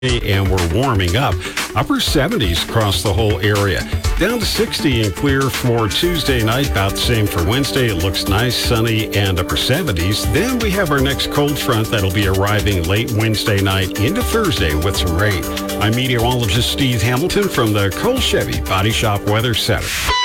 and we're warming up. Upper 70s across the whole area. Down to 60 and clear for Tuesday night. About the same for Wednesday. It looks nice, sunny, and upper 70s. Then we have our next cold front that'll be arriving late Wednesday night into Thursday with some rain. I'm meteorologist Steve Hamilton from the Cole Chevy Body Shop Weather Center.